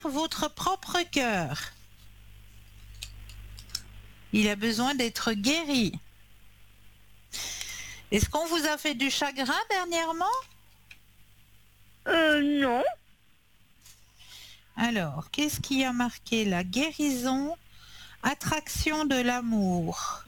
votre propre cœur. Il a besoin d'être guéri. Est-ce qu'on vous a fait du chagrin dernièrement? Non. Alors, qu'est-ce qui a marqué la guérison, attraction de l'amour,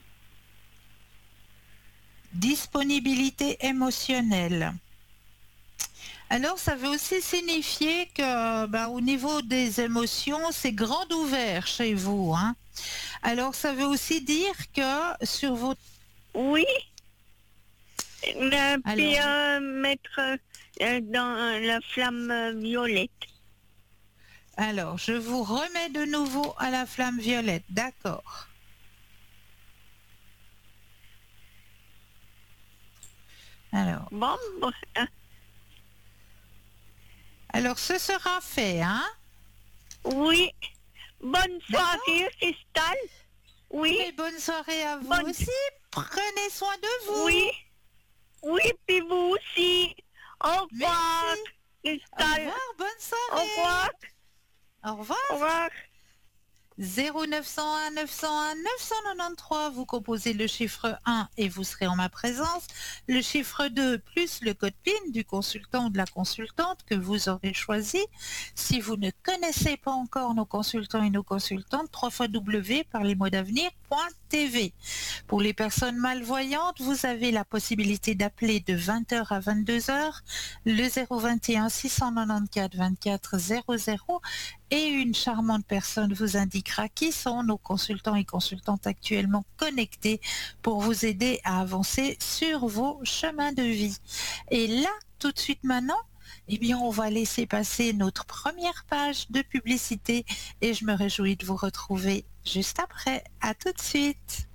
disponibilité émotionnelle? Alors, ça veut aussi signifier que, au niveau des émotions, c'est grand ouvert chez vous, hein? Alors, ça veut aussi dire que sur vos... Oui. Puis Alors, mettre dans la flamme violette. alors, je vous remets de nouveau à la flamme violette, d'accord. Alors, Bon, alors, ce sera fait, hein? oui. Bonne D'accord. soirée, Cristal. Oui. Et bonne soirée à vous Bonne- aussi. Prenez soin de vous. Oui. Oui, puis vous aussi. Au revoir, Merci. Au Cristal. revoir, bonne Au soirée. revoir. Au revoir. Au revoir. 0901 901 993, vous composez le chiffre 1 et vous serez en ma présence. Le chiffre 2 plus le code PIN du consultant ou de la consultante que vous aurez choisi. Si vous ne connaissez pas encore nos consultants et nos consultantes, www.parlez-moi-d'avenir.tv. Pour les personnes malvoyantes, vous avez la possibilité d'appeler de 20h à 22h le 021 694 24 00 et une charmante personne vous indiquera qui sont nos consultants et consultantes actuellement connectés pour vous aider à avancer sur vos chemins de vie. Et là, tout de suite maintenant, eh bien, on va laisser passer notre première page de publicité et je me réjouis de vous retrouver juste après. À tout de suite.